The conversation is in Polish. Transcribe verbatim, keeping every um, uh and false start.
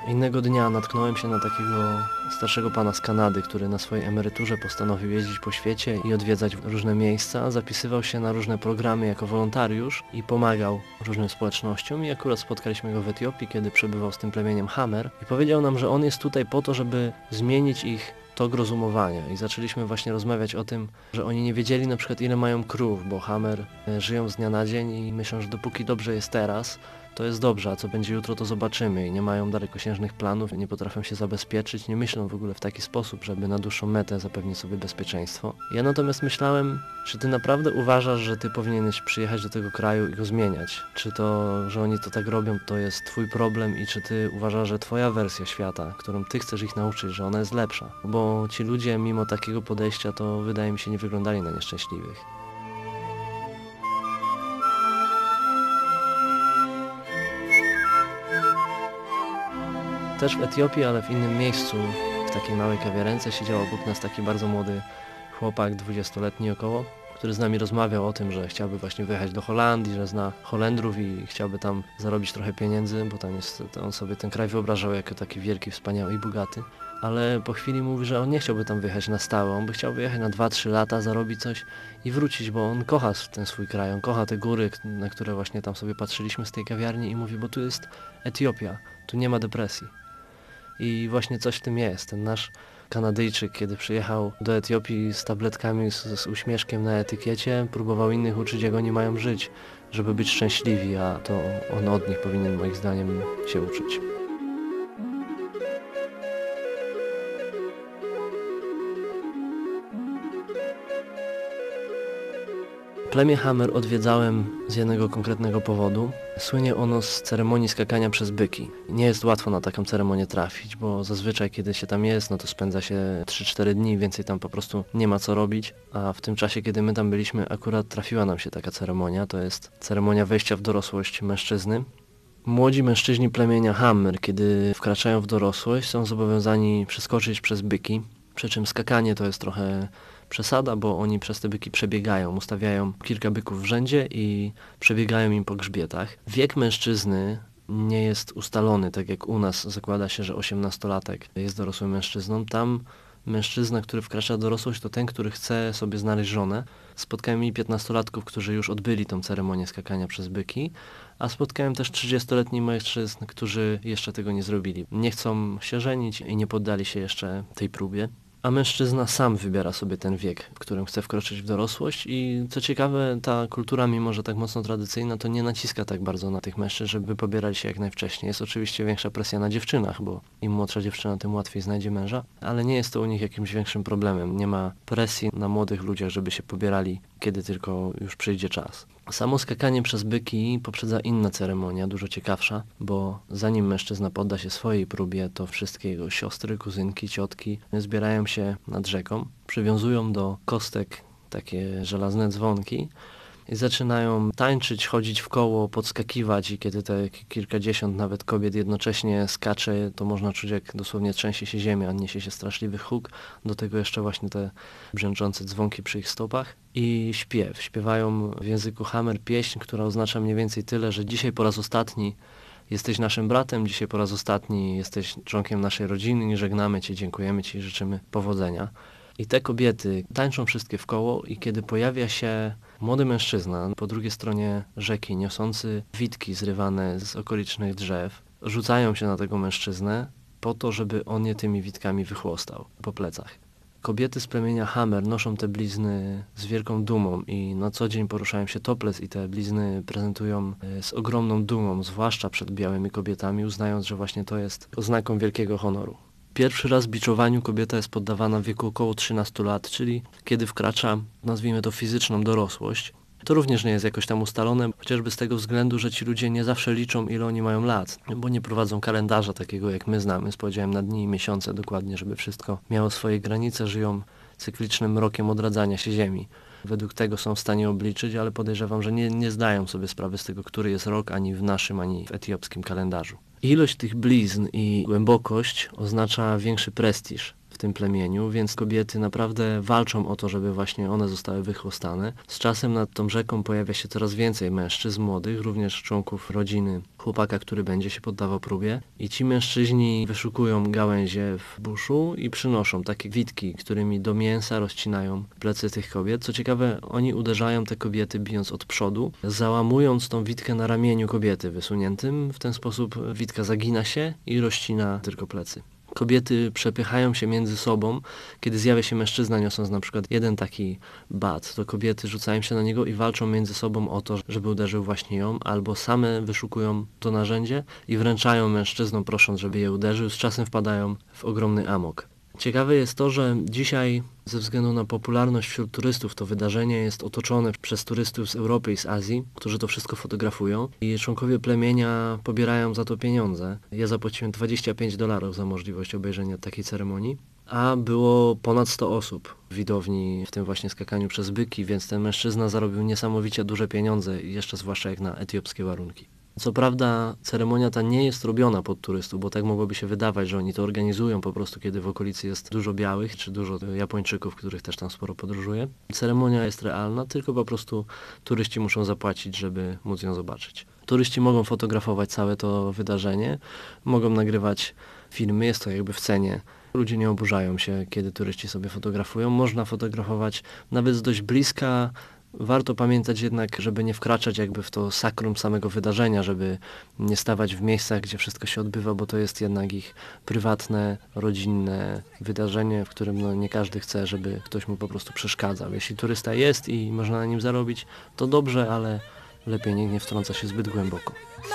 Innego dnia natknąłem się na takiego starszego pana z Kanady, który na swojej emeryturze postanowił jeździć po świecie i odwiedzać różne miejsca. Zapisywał się na różne programy jako wolontariusz i pomagał różnym społecznościom i akurat spotkaliśmy go w Etiopii, kiedy przebywał z tym plemieniem Hamer i powiedział nam, że on jest tutaj po to, żeby zmienić ich tok rozumowania i zaczęliśmy właśnie rozmawiać o tym, że oni nie wiedzieli na przykład ile mają krów, bo Hamer żyją z dnia na dzień i myślą, że dopóki dobrze jest teraz, to jest dobrze, a co będzie jutro, to zobaczymy i nie mają dalekosiężnych planów, nie potrafią się zabezpieczyć, nie myślą w ogóle w taki sposób, żeby na dłuższą metę zapewnić sobie bezpieczeństwo. Ja natomiast myślałem, czy ty naprawdę uważasz, że ty powinieneś przyjechać do tego kraju i go zmieniać? Czy to, że oni to tak robią, to jest twój problem i czy ty uważasz, że twoja wersja świata, którą ty chcesz ich nauczyć, że ona jest lepsza? Bo ci ludzie mimo takiego podejścia to wydaje mi się nie wyglądali na nieszczęśliwych. Też w Etiopii, ale w innym miejscu, w takiej małej kawiarence siedział obok nas taki bardzo młody chłopak, dwudziestoletni około, który z nami rozmawiał o tym, że chciałby właśnie wyjechać do Holandii, że zna Holendrów i chciałby tam zarobić trochę pieniędzy, bo tam jest, on sobie ten kraj wyobrażał jako taki wielki, wspaniały i bogaty. Ale po chwili mówi, że on nie chciałby tam wyjechać na stałe, on by chciał wyjechać na dwa trzy lata, zarobić coś i wrócić, bo on kocha ten swój kraj, on kocha te góry, na które właśnie tam sobie patrzyliśmy z tej kawiarni i mówi, bo tu jest Etiopia, tu nie ma depresji. I właśnie coś w tym jest. Ten nasz Kanadyjczyk, kiedy przyjechał do Etiopii z tabletkami, z, z uśmieszkiem na etykiecie, próbował innych uczyć, jak oni mają żyć, żeby być szczęśliwi, a to on od nich powinien moim zdaniem się uczyć. Plemię Hamer odwiedzałem z jednego konkretnego powodu. Słynie ono z ceremonii skakania przez byki. Nie jest łatwo na taką ceremonię trafić, bo zazwyczaj kiedy się tam jest, no to spędza się trzy cztery dni, więcej tam po prostu nie ma co robić, a w tym czasie, kiedy my tam byliśmy, akurat trafiła nam się taka ceremonia, to jest ceremonia wejścia w dorosłość mężczyzny. Młodzi mężczyźni plemienia Hamer, kiedy wkraczają w dorosłość, są zobowiązani przeskoczyć przez byki, przy czym skakanie to jest trochę przesada, bo oni przez te byki przebiegają, ustawiają kilka byków w rzędzie i przebiegają im po grzbietach. Wiek mężczyzny nie jest ustalony, tak jak u nas zakłada się, że osiemnastolatek jest dorosłym mężczyzną. Tam mężczyzna, który wkracza w dorosłość, to ten, który chce sobie znaleźć żonę. Spotkałem i piętnastolatków, którzy już odbyli tą ceremonię skakania przez byki, a spotkałem też trzydziestoletnich mężczyzn, którzy jeszcze tego nie zrobili. Nie chcą się żenić i nie poddali się jeszcze tej próbie. A mężczyzna sam wybiera sobie ten wiek, w którym chce wkroczyć w dorosłość i co ciekawe, ta kultura, mimo że tak mocno tradycyjna, to nie naciska tak bardzo na tych mężczyzn, żeby pobierali się jak najwcześniej. Jest oczywiście większa presja na dziewczynach, bo im młodsza dziewczyna, tym łatwiej znajdzie męża, ale nie jest to u nich jakimś większym problemem. Nie ma presji na młodych ludziach, żeby się pobierali, kiedy tylko już przyjdzie czas. Samo skakanie przez byki poprzedza inna ceremonia, dużo ciekawsza, bo zanim mężczyzna podda się swojej próbie, to wszystkie jego siostry, kuzynki, ciotki zbierają się nad rzeką, przywiązują do kostek takie żelazne dzwonki i zaczynają tańczyć, chodzić w koło, podskakiwać i kiedy te kilkadziesiąt nawet kobiet jednocześnie skacze, to można czuć, jak dosłownie trzęsie się ziemia, niesie się straszliwy huk, do tego jeszcze właśnie te brzęczące dzwonki przy ich stopach i śpiew. Śpiewają w języku Hamer pieśń, która oznacza mniej więcej tyle, że dzisiaj po raz ostatni jesteś naszym bratem, dzisiaj po raz ostatni jesteś członkiem naszej rodziny, żegnamy Cię, dziękujemy Ci i życzymy powodzenia. I te kobiety tańczą wszystkie w koło i kiedy pojawia się młody mężczyzna po drugiej stronie rzeki, niosący witki zrywane z okolicznych drzew, rzucają się na tego mężczyznę po to, żeby on je tymi witkami wychłostał po plecach. Kobiety z plemienia Hamer noszą te blizny z wielką dumą i na co dzień poruszają się topless i te blizny prezentują z ogromną dumą, zwłaszcza przed białymi kobietami, uznając, że właśnie to jest oznaką wielkiego honoru. Pierwszy raz biczowaniu kobieta jest poddawana w wieku około trzynastu lat, czyli kiedy wkracza, nazwijmy to fizyczną dorosłość. To również nie jest jakoś tam ustalone, chociażby z tego względu, że ci ludzie nie zawsze liczą, ile oni mają lat, bo nie prowadzą kalendarza takiego, jak my znamy, z podziałem na dni i miesiące dokładnie, żeby wszystko miało swoje granice, żyją cyklicznym rokiem odradzania się Ziemi. Według tego są w stanie obliczyć, ale podejrzewam, że nie, nie zdają sobie sprawy z tego, który jest rok ani w naszym, ani w etiopskim kalendarzu. Ilość tych blizn i głębokość oznacza większy prestiż. w tym plemieniu, więc kobiety naprawdę walczą o to, żeby właśnie one zostały wychłostane. Z czasem nad tą rzeką pojawia się coraz więcej mężczyzn młodych, również członków rodziny chłopaka, który będzie się poddawał próbie. I ci mężczyźni wyszukują gałęzie w buszu i przynoszą takie witki, którymi do mięsa rozcinają plecy tych kobiet. Co ciekawe, oni uderzają te kobiety bijąc od przodu, załamując tą witkę na ramieniu kobiety wysuniętym. W ten sposób witka zagina się i rozcina tylko plecy. Kobiety przepychają się między sobą, kiedy zjawia się mężczyzna niosąc na przykład jeden taki bat, to kobiety rzucają się na niego i walczą między sobą o to, żeby uderzył właśnie ją, albo same wyszukują to narzędzie i wręczają mężczyznom, prosząc, żeby je uderzył. Z czasem wpadają w ogromny amok. Ciekawe jest to, że dzisiaj ze względu na popularność wśród turystów to wydarzenie jest otoczone przez turystów z Europy i z Azji, którzy to wszystko fotografują i członkowie plemienia pobierają za to pieniądze. Ja zapłaciłem dwadzieścia pięć dolarów za możliwość obejrzenia takiej ceremonii, a było ponad sto osób w widowni w tym właśnie skakaniu przez byki, więc ten mężczyzna zarobił niesamowicie duże pieniądze, jeszcze zwłaszcza jak na etiopskie warunki. Co prawda ceremonia ta nie jest robiona pod turystów, bo tak mogłoby się wydawać, że oni to organizują po prostu, kiedy w okolicy jest dużo białych, czy dużo Japończyków, których też tam sporo podróżuje. Ceremonia jest realna, tylko po prostu turyści muszą zapłacić, żeby móc ją zobaczyć. Turyści mogą fotografować całe to wydarzenie, mogą nagrywać filmy, jest to jakby w cenie. Ludzie nie oburzają się, kiedy turyści sobie fotografują. Można fotografować nawet z dość bliska. Warto pamiętać jednak, żeby nie wkraczać jakby w to sakrum samego wydarzenia, żeby nie stawać w miejscach, gdzie wszystko się odbywa, bo to jest jednak ich prywatne, rodzinne wydarzenie, w którym no, nie każdy chce, żeby ktoś mu po prostu przeszkadzał. Jeśli turysta jest i można na nim zarobić, to dobrze, ale lepiej niech nie wtrąca się zbyt głęboko.